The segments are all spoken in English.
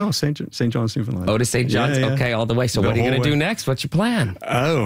Oh, St. John's, Newfoundland. Oh, to St. John's? Yeah. Okay, all the way. So what are you going to do next? What's your plan? Well,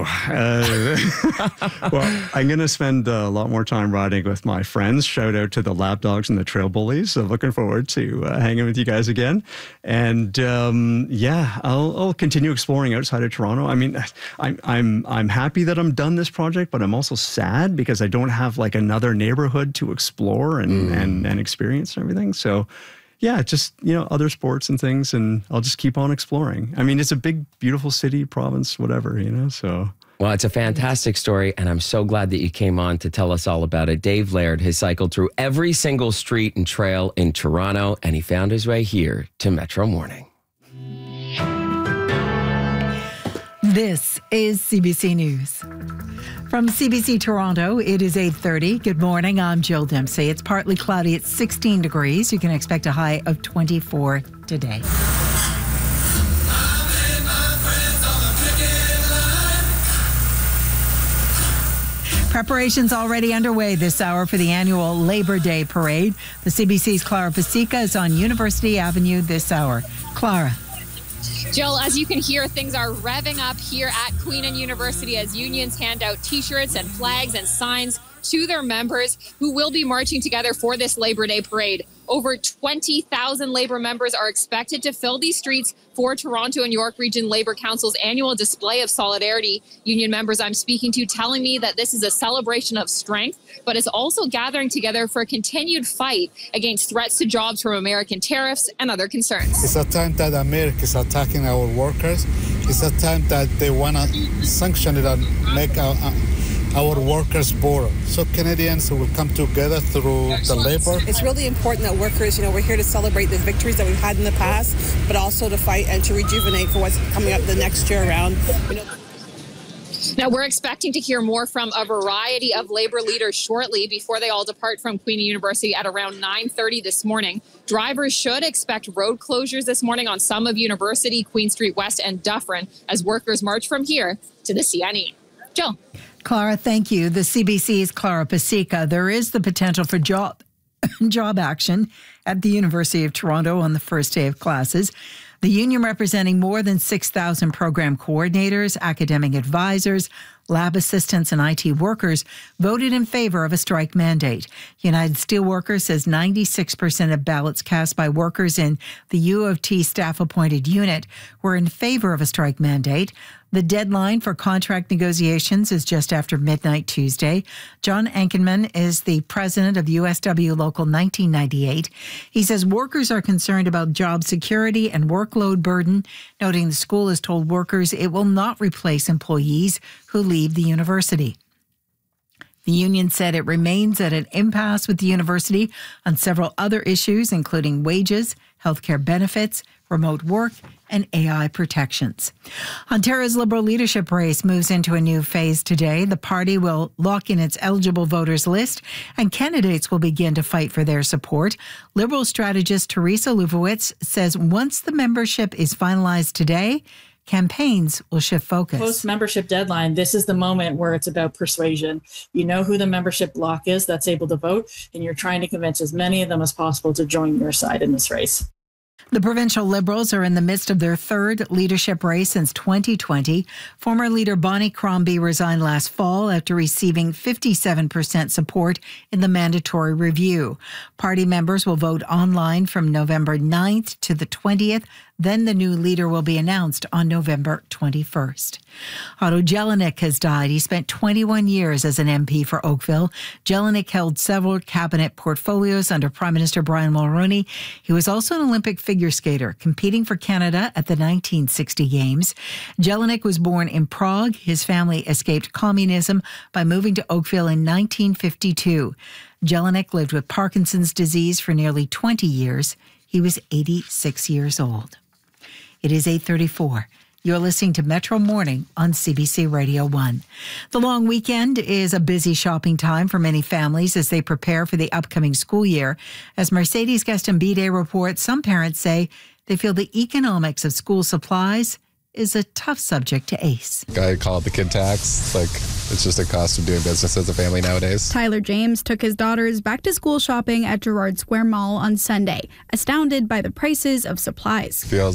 I'm going to spend a lot more time riding with my friends. Shout out to the Lap Dogs and the Trail Bullies. So looking forward to hanging with you guys again. And I'll continue exploring outside of Toronto. I mean, I'm happy that I'm done this project, but I'm also sad because I don't have like another neighborhood to explore and experience and everything. So yeah, just, other sports and things, and I'll just keep on exploring. I mean, it's a big, beautiful city, province, whatever, so. Well, it's a fantastic story, and I'm so glad that you came on to tell us all about it. Dave Laird has cycled through every single street and trail in Toronto, and he found his way here to Metro Morning. This is CBC News. From CBC Toronto, it is 8:30. Good morning, I'm Jill Dempsey. It's partly cloudy at 16 degrees. You can expect a high of 24 today. Preparations already underway this hour for the annual Labor Day Parade. The CBC's Clara Pasica is on University Avenue this hour. Clara. Jill, as you can hear, things are revving up here at Queen and University as unions hand out T-shirts and flags and signs to their members who will be marching together for this Labor Day parade. Over 20,000 Labour members are expected to fill these streets for Toronto and York Region Labour Council's annual display of solidarity. Union members I'm speaking to telling me that this is a celebration of strength, but is also gathering together for a continued fight against threats to jobs from American tariffs and other concerns. It's a time that America is attacking our workers. It's a time that they want to sanction it and make our workers bored. So Canadians will come together through the labor. It's really important that workers, we're here to celebrate the victories that we've had in the past, but also to fight and to rejuvenate for what's coming up the next year around. Now, we're expecting to hear more from a variety of Labour leaders shortly before they all depart from Queen University at around 9:30 this morning. Drivers should expect road closures this morning on some of University, Queen Street West and Dufferin as workers march from here to the CNE. Jill. Clara, thank you. The CBC's Clara Pasica. There is the potential for job action at the University of Toronto on the first day of classes. The union representing more than 6,000 program coordinators, academic advisors, lab assistants and IT workers voted in favor of a strike mandate. United Steelworkers says 96% of ballots cast by workers in the U of T staff-appointed unit were in favor of a strike mandate. The deadline for contract negotiations is just after midnight Tuesday. John Ankenman is the president of USW Local 1998. He says workers are concerned about job security and workload burden, noting the school has told workers it will not replace employees who leave the university. The union said it remains at an impasse with the university on several other issues, including wages, healthcare benefits, remote work, and AI protections. Ontario's Liberal leadership race moves into a new phase today. The party will lock in its eligible voters list, and candidates will begin to fight for their support. Liberal strategist Teresa Lufowitz says once the membership is finalized today, campaigns will shift focus. Post-membership deadline, this is the moment where it's about persuasion. You know who the membership bloc is that's able to vote, and you're trying to convince as many of them as possible to join your side in this race. The provincial Liberals are in the midst of their third leadership race since 2020. Former leader Bonnie Crombie resigned last fall after receiving 57% support in the mandatory review. Party members will vote online from November 9th to the 20th. Then the new leader will be announced on November 21st. Otto Jelinek has died. He spent 21 years as an MP for Oakville. Jelinek held several cabinet portfolios under Prime Minister Brian Mulroney. He was also an Olympic figure skater, competing for Canada at the 1960 Games. Jelinek was born in Prague. His family escaped communism by moving to Oakville in 1952. Jelinek lived with Parkinson's disease for nearly 20 years. He was 86 years old. It is 8:34. You're listening to Metro Morning on CBC Radio 1. The long weekend is a busy shopping time for many families as they prepare for the upcoming school year. As Mercedes Gaston Bide reports, some parents say they feel the economics of school supplies is a tough subject to ace. I call it the kid tax. It's just a cost of doing business as a family nowadays. Tyler James took his daughters back to school shopping at Gerrard Square Mall on Sunday, astounded by the prices of supplies. Feels